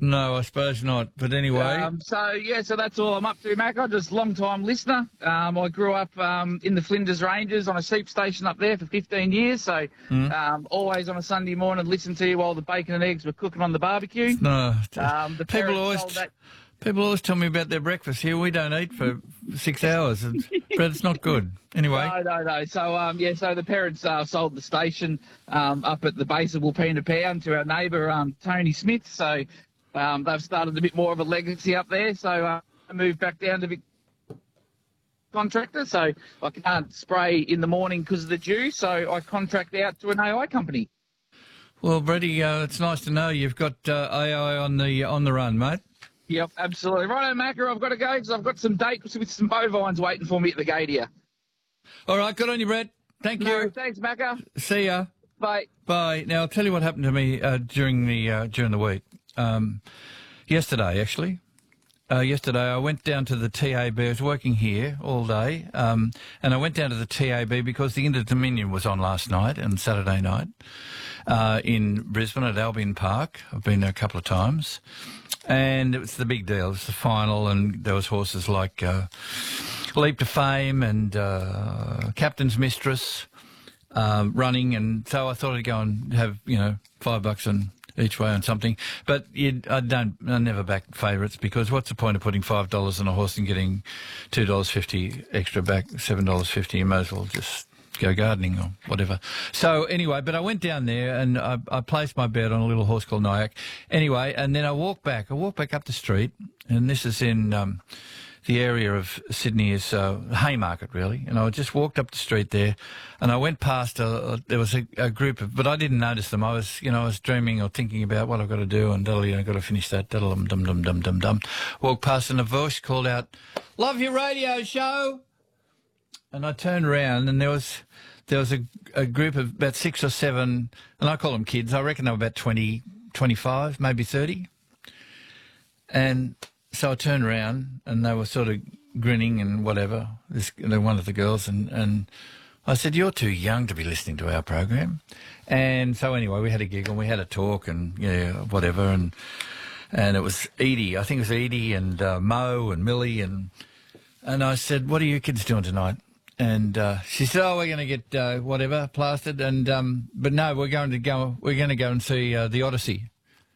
No, I suppose not. But anyway. So that's all I'm up to, Mac. I'm just a long-time listener. I grew up in the Flinders Ranges on a sheep station up there for 15 years. So always on a Sunday morning listen to you while the bacon and eggs were cooking on the barbecue. No. The People always tell me about their breakfast here. We don't eat for 6 hours, but it's not good. Anyway. No. So the parents sold the station up at the base of Wilpena Pound to our neighbour Tony Smith. So they've started a bit more of a legacy up there. So I moved back down to contractor. So I can't spray in the morning because of the dew. So I contract out to an AI company. Well, Brady, it's nice to know you've got AI on the run, mate. Yep, absolutely. Righto, Macca, I've got to go because I've got some dates with some bovines waiting for me at the gate here. All right, good on you, Brett. Thank you. Thanks, Macca. See ya. Bye. Bye. Now, I'll tell you what happened to me during the week. Yesterday, actually. Yesterday, I went down to the TAB. I was working here all day, and I went down to the TAB because the Inter-Dominion was on last night and Saturday night in Brisbane at Albion Park. I've been there a couple of times. And it was the big deal. It was the final, and there was horses like Leap to Fame and Captain's Mistress running, and so I thought I'd go and have $5 on each way on something. But I never back favourites because what's the point of putting $5 on a horse and getting $2.50 extra back, $7.50? You may as well just go gardening or whatever. So anyway, but I went down there and I placed my bet on a little horse called Nyack. Anyway, and then I walked back up the street, and this is in the area of Sydney is Haymarket, really. And I just walked up the street there, and I went past there was a group of, but I didn't notice them. I was dreaming or thinking about what I've got to do, and I've got to finish that. Dum. Walked past, and a voice called out, "Love your radio show." And I turned around, and there was a group of about 6 or 7, and I call them kids. I reckon they were about 20, 25, maybe 30. And so I turned around, and they were sort of grinning and whatever. One of the girls, and I said, "You're too young to be listening to our program." And so anyway, we had a giggle, and we had a talk, and whatever. And it was Edie. I think it was Edie and Mo and Millie, and I said, "What are you kids doing tonight?" And she said, "Oh, we're going to get whatever plastered." And but no, we're going to go and see the Odyssey.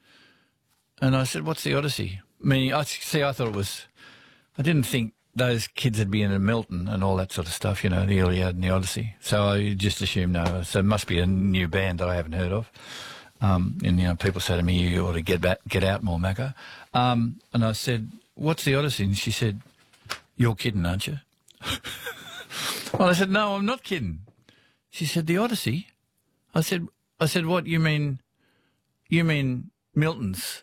And I said, "What's the Odyssey?" I thought it was. I didn't think those kids would be in a Milton and all that sort of stuff, the Iliad and the Odyssey. So I just assumed no. So it must be a new band that I haven't heard of. And people say to me, "You ought to get out more, Macca." And I said, "What's the Odyssey?" And she said, "You're kidding, aren't you?" Well, I said, "No, I'm not kidding." She said, "The Odyssey?" I said, "What, you mean Milton's,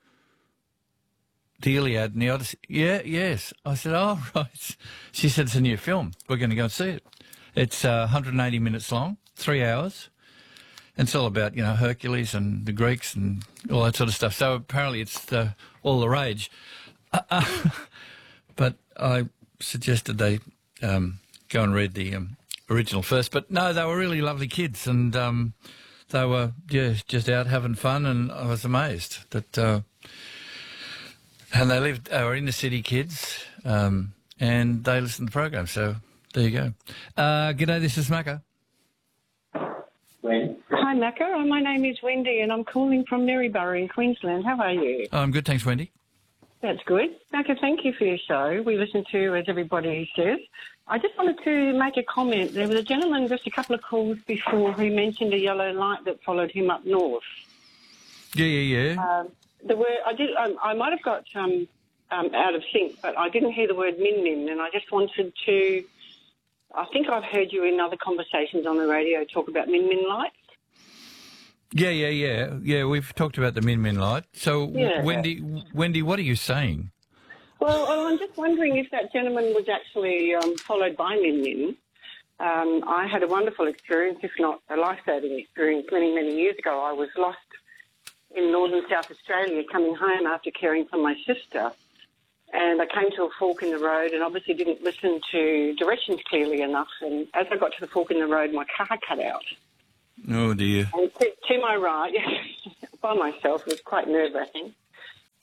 the Iliad and the Odyssey?" "Yeah, yes." I said, "Oh, right." She said, "It's a new film. We're going to go and see it. It's 180 minutes long, 3 hours. And it's all about, Hercules and the Greeks and all that sort of stuff." So apparently it's all the rage. But I suggested they go and read the original first. But no, they were really lovely kids, and they were just out having fun, and I was amazed that. And they were inner city kids, and they listened to the program. So there you go. G'day, this is Macca. Hi, Macca. My name is Wendy, and I'm calling from Maryborough in Queensland. How are you? I'm good, thanks, Wendy. That's good. Macca, thank you for your show. We listen to, as everybody says. I just wanted to make a comment. There was a gentleman just a couple of calls before who mentioned a yellow light that followed him up north. Yeah. I might have got out of sync, but I didn't hear the word min-min, and I just wanted to... I think I've heard you in other conversations on the radio talk about min-min lights. Yeah, we've talked about the min-min light. So, yeah. Wendy, what are you saying? Well, I'm just wondering if that gentleman was actually followed by min-min. I had a wonderful experience, if not a life-saving experience, many, many years ago. I was lost in northern South Australia coming home after caring for my sister. And I came to a fork in the road and obviously didn't listen to directions clearly enough. And as I got to the fork in the road, my car cut out. Oh, dear. And to my right, by myself, it was quite nerve-wracking.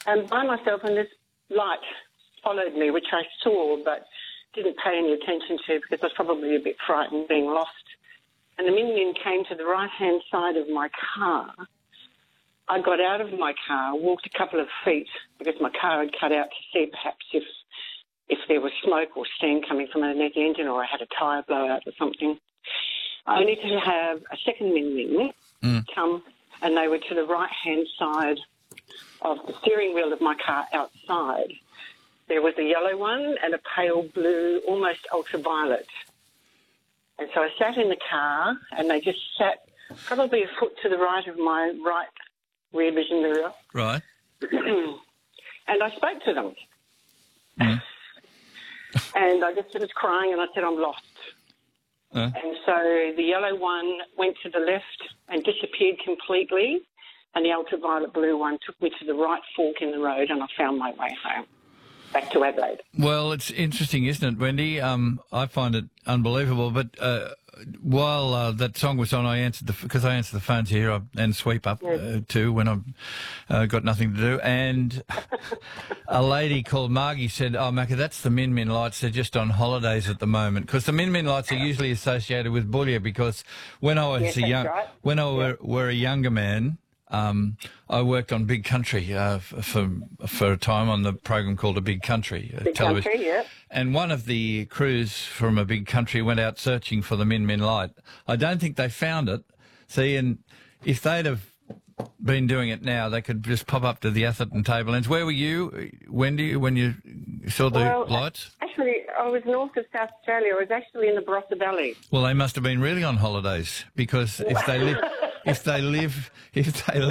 by myself, and this light followed me, which I saw but didn't pay any attention to because I was probably a bit frightened being lost. And the Min Min came to the right-hand side of my car. I got out of my car, walked a couple of feet because my car had cut out to see perhaps if there was smoke or steam coming from underneath the engine or I had a tyre blowout or something. Only to have a second Min Min come, and they were to the right-hand side of the steering wheel of my car outside. There was a yellow one and a pale blue, almost ultraviolet. And so I sat in the car, and they just sat probably a foot to the right of my right rear vision mirror. Right. And I spoke to them. Mm. And I just started crying, and I said, I'm lost. And so the yellow one went to the left and disappeared completely, and the ultraviolet blue one took me to the right fork in the road, and I found my way home, back to Adelaide. Well, it's interesting, isn't it, Wendy? I find it unbelievable. But while that song was on, I answered the phones here and sweep up too when I've got nothing to do. And a lady called Margie said, "Oh, Macca, that's the Min Min lights. They're just on holidays at the moment because the Min Min lights are usually associated with Boulia. Because when I was were a younger man." I worked on Big Country for a time on the program called A Big Country television. Country, yeah. And one of the crews from A Big Country went out searching for the Min Min light. I don't think they found it. See, and if they'd have been doing it now, they could just pop up to the Atherton Tablelands. Where were you, Wendy, when you saw the lights? Actually, I was north of South Australia. I was actually in the Barossa Valley. Well, they must have been really on holidays because if they live. If they live in,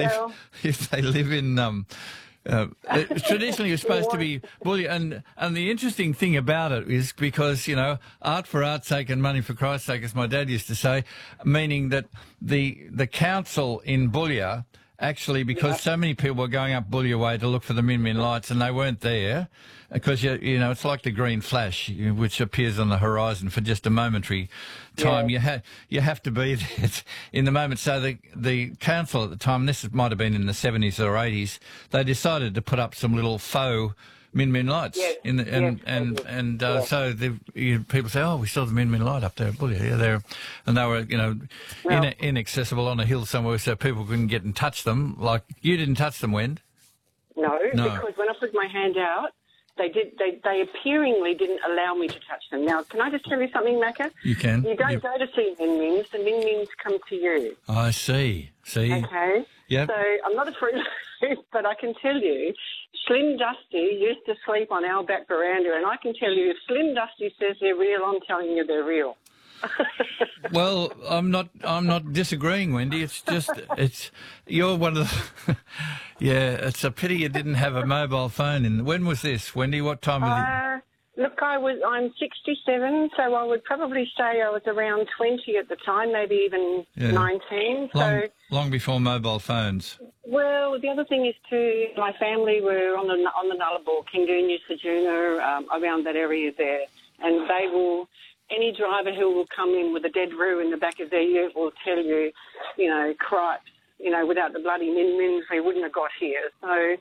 traditionally you're supposed to be bully, and the interesting thing about it is because art for art's sake and money for Christ's sake, as my dad used to say, meaning that the council in Boulia actually, because so many people were going up Boulia Way to look for the Min Min lights and they weren't there, because it's like the green flash which appears on the horizon for just a momentary time. You have to be there in the moment. So the council at the time, this might have been in the 70s or 80s, they decided to put up some little faux Min Min lights. So people say, "Oh, we saw the Min Min light up there at Boulia." Yeah, they were inaccessible on a hill somewhere, so people couldn't get and touch them. Like you didn't touch them, Wend? No, because when I put my hand out, they appearingly didn't allow me to touch them. Now, can I just tell you something, Macca? You can. You don't go to see Min Mins. The Min Mins come to you. I see. Okay. Yep. So I'm not a fruit loop, but I can tell you, Slim Dusty used to sleep on our back veranda, and I can tell you, if Slim Dusty says they're real, I'm telling you they're real. Well, I'm not disagreeing, Wendy. It's just you're one of the it's a pity you didn't have a mobile phone. When was this, Wendy? What time of the? Look, I'm 67, so I would probably say I was around 20 at the time, maybe even 19. Long before mobile phones. Well, the other thing is too, my family were on the Nullarbor, Kangoonoo, Sajuna, around that area there, and they will. Any driver who will come in with a dead roo in the back of their ute will tell you, cripes, without the bloody Min Mins, they wouldn't have got here. So, I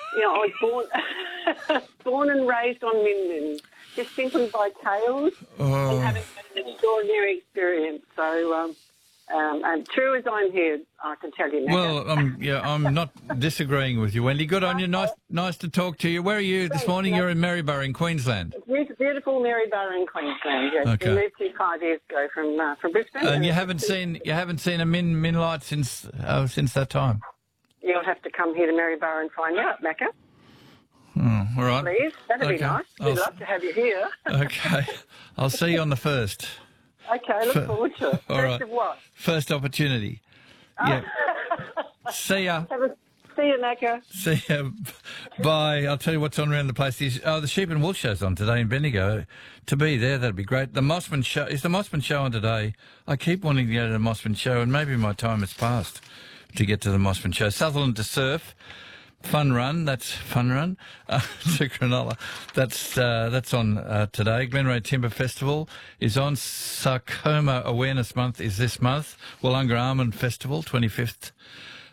was born and raised on Min Mins, just simply by tales and having an extraordinary experience. So, and true as I'm here, I can tell you now. Well, I'm not disagreeing with you, Wendy. Good on you. Nice to talk to you. Where are you this morning? You're in Maryborough in Queensland. Beautiful Maryborough in Queensland. Yes. Okay. We moved here 5 years ago from Brisbane. And you haven't seen a Min light since that time. You'll have to come here to Maryborough and find out, Macca. All right. Please, that'd be nice. We'd love to have you here. Okay, I'll see you on the first. Okay, look forward to it. All right. Of what? First opportunity. Yeah. See ya. See you, Macca. See ya. Bye. I'll tell you what's on around the place. The Sheep and Wool Show's on today in Bendigo. To be there, that'd be great. The Mossman Show. Is the Mossman Show on today? I keep wanting to go to the Mossman Show, and maybe my time has passed to get to the Mossman Show. Sutherland to Surf. Fun run, that's fun run to Cronulla. That's on today. Glenroe Timber Festival is on. Sarcoma Awareness Month is this month. Wollonga Almond Festival, 25th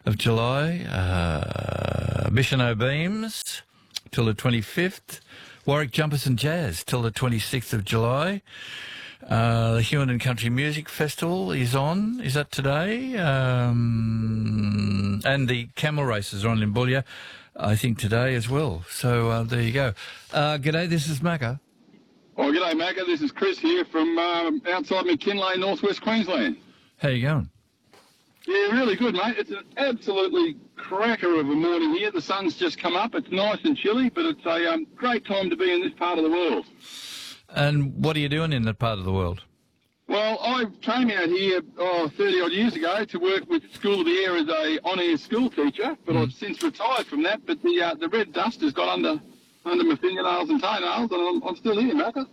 of July. Mission O'Beams till the 25th. Warwick Jumpers and Jazz till the 26th of July. The Huon and Country Music Festival is on. Is that today? And the camel races are on in Boulia, I think, today as well. So there you go. G'day, this is Macca. Oh, g'day, Macca. This is Chris here from outside McKinley, northwest Queensland. How you going? Yeah, really good, mate. It's an absolutely cracker of a morning here. The sun's just come up. It's nice and chilly, but it's a great time to be in this part of the world. And what are you doing in that part of the world? Well, I came out here 30-odd years ago to work with School of the Air as a on-air school teacher, but I've since retired from that. But the red dust has got under my fingernails and toenails, and I'm still here, Macca.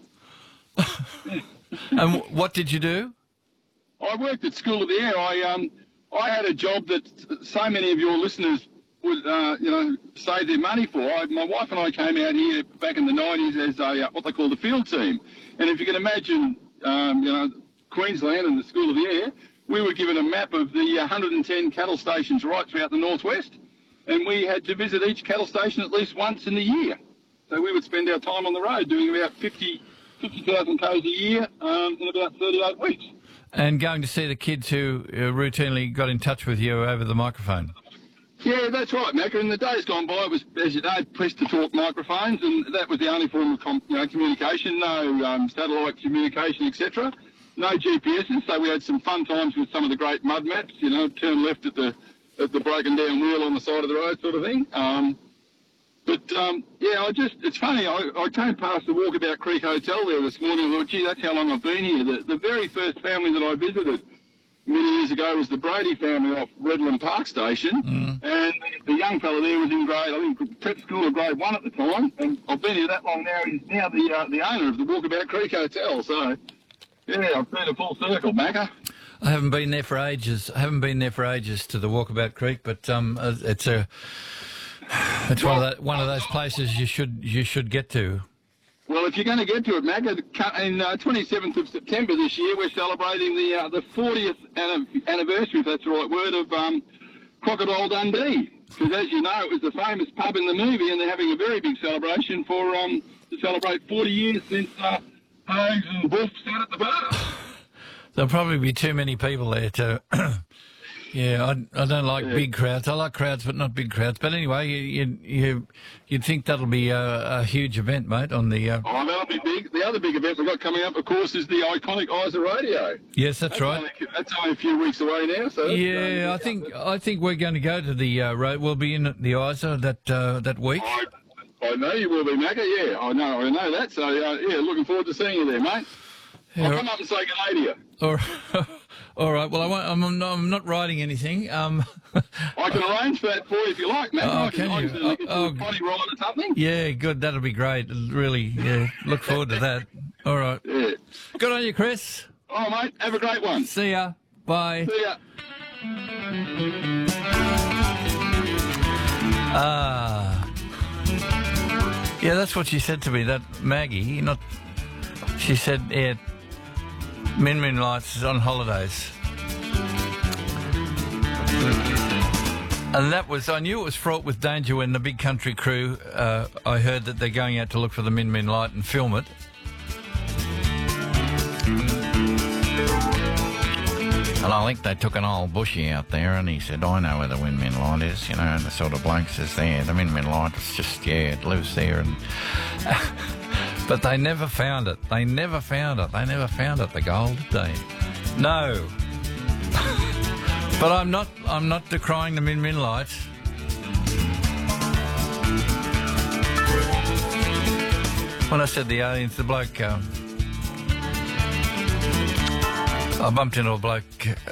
And what did you do? I worked at School of the Air. I had a job that so many of your listeners would, save their money for. My wife and I came out here back in the 90s as what they call the field team. And if you can imagine, Queensland and the School of the Air, we were given a map of the 110 cattle stations right throughout the northwest, and we had to visit each cattle station at least once in the year. So we would spend our time on the road doing about 50,000 k's a year in about 38 weeks. And going to see the kids who routinely got in touch with you over the microphone. Yeah, that's right, Macca. In the days gone by, it was, as you know, push-to-talk microphones, and that was the only form of communication. No satellite communication, etc. No GPSs, so we had some fun times with some of the great mud maps. Turn left at the broken down wheel on the side of the road, sort of thing. It's funny, I came past the Walkabout Creek Hotel there this morning and thought, gee, that's how long I've been here. The very first family that I visited many years ago was the Brady family off Redland Park Station, and the young fella there was in prep school or grade 1 at the time, and I've been here that long now. He's now the owner of the Walkabout Creek Hotel, so, yeah, I've been a full circle, Macca. I haven't been there for ages. to the Walkabout Creek, but it's one of those places you should get to. Well, if you're going to get to it, Macca, in 27th of September this year, we're celebrating the 40th anniversary, if that's the right word, of Crocodile Dundee. Because, as you know, it was the famous pub in the movie, and they're having a very big celebration to celebrate 40 years since Hogs and Wolf sat at the bar. There'll probably be too many people there to... Yeah, I don't like big crowds. I like crowds, but not big crowds. But anyway, you'd think that'll be a huge event, mate. On the that'll be big. The other big event we've got coming up, of course, is the iconic Isa Radio. Yes, that's right. That's only a few weeks away now. So yeah, I think we're going to go to the road. We'll be in the Isa that week. I know you will be, Macca. Yeah, I know that. So looking forward to seeing you there, mate. Yeah. I'll come up and say good day to you. All right. Well, I'm not writing anything. I can arrange for that for you if you like, Matt. Oh, can you? Potty ride or something. Yeah, good. That'll be great. Really, yeah. Look forward to that. All right. Yeah. Good on you, Chris. Oh, mate. Have a great one. See ya. Bye. See ya. Yeah, that's what she said to me. That Maggie, she said, yeah. Min Lights is on holidays. And I knew it was fraught with danger when the Big Country crew, I heard that they're going out to look for the Min Light and film it. And I think they took an old bushy out there, and he said, I know where the Min Light is, and the sort of bloke says there, the Min Light, it's just, it lives there, and... But they never found it. They never found it, the gold, did they? No. But I'm not decrying the Min Light. When I said the aliens, the bloke... I bumped into a bloke,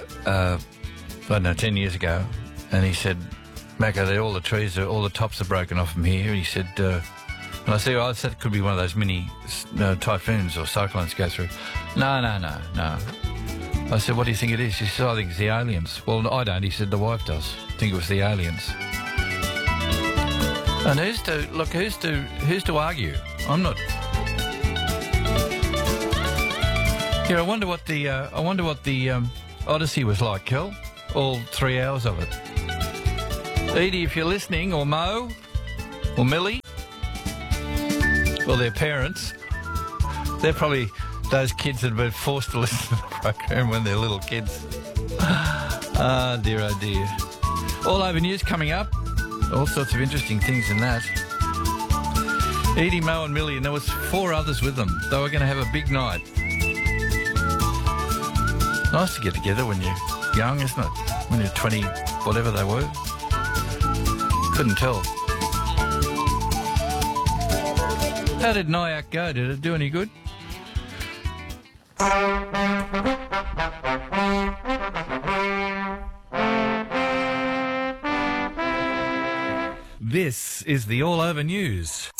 10 years ago, and he said, Macca, all the tops are broken off from here. He said... And I said, that could be one of those mini typhoons or cyclones go through. No. I said, what do you think it is? He said, I think it's the aliens. Well, I don't. He said, the wife does. I think it was the aliens. And who's to argue? I'm not. Yeah, I wonder what the Odyssey was like, Kel. All 3 hours of it. Edie, if you're listening, or Mo, or Millie, or their parents, they're probably those kids that have been forced to listen to the program when they're little kids. Ah, dear, oh dear. All Over News coming up. All sorts of interesting things in that. Edie, Mo and Millie, and there was 4 others with them. They were going to have a big night. Nice to get together when you're young, isn't it? When you're 20, whatever they were. Couldn't tell. How did Nyack go? Did it do any good? This is the All Over News.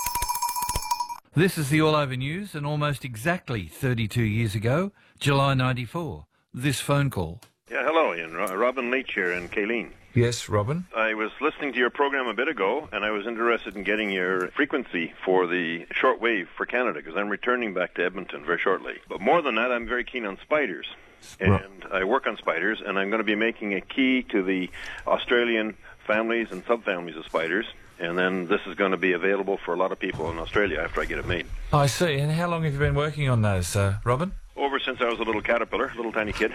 This is the All Over News, and almost exactly 32 years ago, July 94, this phone call. Yeah, hello, Ian. Robin Leach here in Kayleen. Yes, Robin? I was listening to your program a bit ago, and I was interested in getting your frequency for the shortwave for Canada, because I'm returning back to Edmonton very shortly. But more than that, I'm very keen on spiders. And I work on spiders, and I'm going to be making a key to the Australian families and subfamilies of spiders. And then this is going to be available for a lot of people in Australia after I get it made. I see. And how long have you been working on those, Robin? Over since I was a little caterpillar, little tiny kid.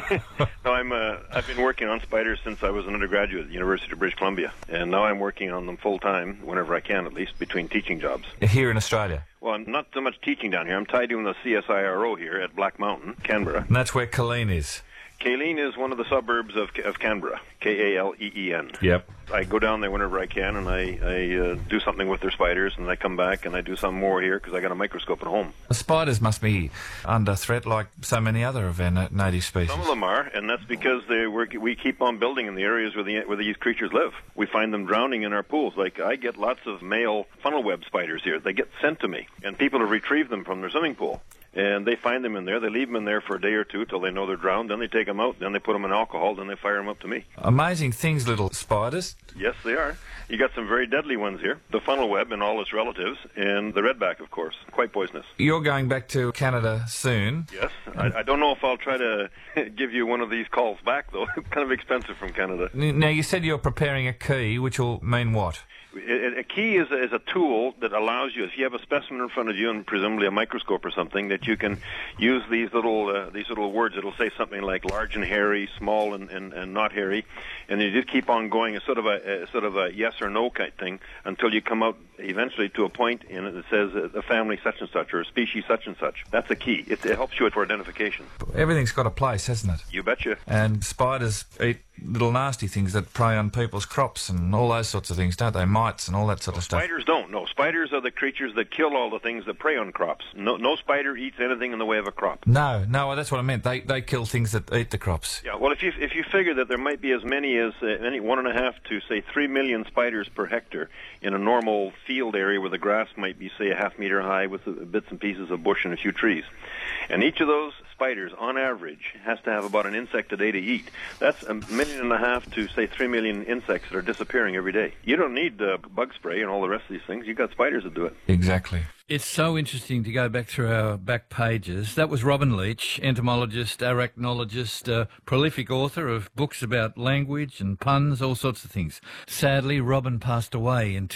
No, I've been working on spiders since I was an undergraduate at the University of British Columbia. And now I'm working on them full-time, whenever I can at least, between teaching jobs. Here in Australia? Well, I'm not so much teaching down here. I'm tied in with the CSIRO here at Black Mountain, Canberra. And that's where Kayleen is? Kayleen is one of the suburbs of Canberra, K-A-L-E-E-N. Yep. I go down there whenever I can, and I do something with their spiders, and I come back and I do some more here because I got a microscope at home. The spiders must be under threat like so many other of our native species. Some of them are, and that's because we keep on building in the areas where these creatures live. We find them drowning in our pools. Like, I get lots of male funnel web spiders here. They get sent to me, and people have retrieved them from their swimming pool. And they find them in there. They leave them in there for a day or two till they know they're drowned. Then they take them out. Then they put them in alcohol. Then they fire them up to me. Amazing things, little spiders. Yes, they are. You got some very deadly ones here. The funnel web and all its relatives, and the redback, of course. Quite poisonous. You're going back to Canada soon. Yes. I don't know if I'll try to give you one of these calls back, though. It's kind of expensive from Canada. Now, you said you're preparing a key, which will mean what? A key is a tool that allows you, if you have a specimen in front of you and presumably a microscope or something, that you can use these little words. It'll say something like large and hairy, small and not hairy, and you just keep on going, a sort of a yes or no kind of thing until you come out eventually to a point in it that says a family such and such or a species such and such. That's a key. It helps you for identification. Everything's got a place, hasn't it? You betcha. And spiders eat little nasty things that prey on people's crops and all those sorts of things, don't they? Mites and all that sort of stuff. Spiders don't. No, spiders are the creatures that kill all the things that prey on crops. No spider eats anything in the way of a crop. No, that's what I meant. They kill things that eat the crops. Yeah, well, if you figure that there might be as many as 1.5 to say 3 million spiders per hectare in a normal field area where the grass might be say a half meter high with bits and pieces of bush and a few trees, and each of those spiders on average has to have about an insect a day to eat. That's 1.5 million to say 3 million insects that are disappearing every day. You don't need bug spray and all the rest of these things. You've got spiders that do it. Exactly. It's so interesting to go back through our back pages. That was Robin Leach, entomologist, arachnologist, prolific author of books about language and puns, all sorts of things. Sadly, Robin passed away in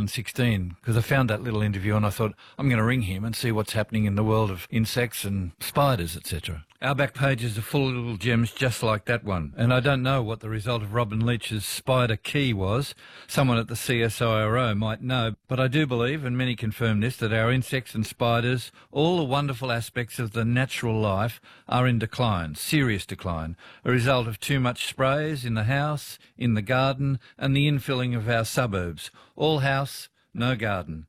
2016 because I found that little interview and I thought, I'm going to ring him and see what's happening in the world of insects and spiders, etc. Our back pages are full of little gems just like that one. And I don't know what the result of Robin Leach's spider key was. Someone at the CSIRO might know. But I do believe, and many confirm this, that our insects and spiders, all the wonderful aspects of the natural life, are in decline, serious decline, a result of too much sprays in the house, in the garden, and the infilling of our suburbs. All house, no garden.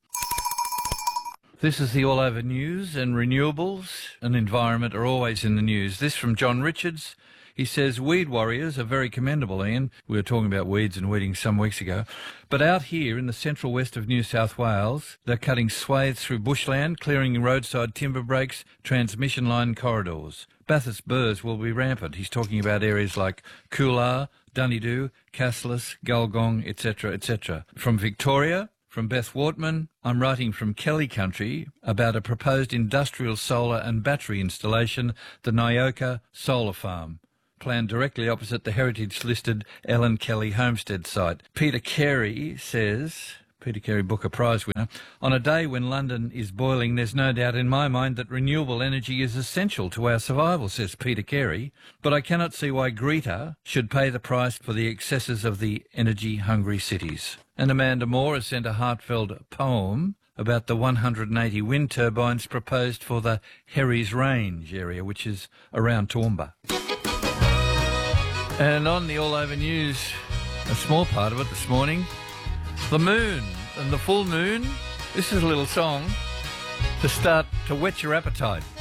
This is the All Over News, and renewables and environment are always in the news. This from John Richards. He says, weed warriors are very commendable, Ian. We were talking about weeds and weeding some weeks ago. But out here in the central west of New South Wales, they're cutting swathes through bushland, clearing roadside timber breaks, transmission line corridors. Bathurst burrs will be rampant. He's talking about areas like Coolar, Dunedoo, Cassilis, Gulgong, etc., etc. From Victoria, from Beth Wortman, I'm writing from Kelly Country about a proposed industrial solar and battery installation, the Nyoka Solar Farm. planned directly opposite the heritage-listed Ellen Kelly homestead site. Peter Carey says... Peter Carey Booker Prize winner. On a day when London is boiling, there's no doubt in my mind that renewable energy is essential to our survival, says Peter Carey. But I cannot see why Greta should pay the price for the excesses of the energy-hungry cities. And Amanda Moore has sent a heartfelt poem about the 180 wind turbines proposed for the Herries Range area, which is around Toowoomba. And on the All Over News, a small part of it this morning, the moon and the full moon. This is a little song to start to whet your appetite.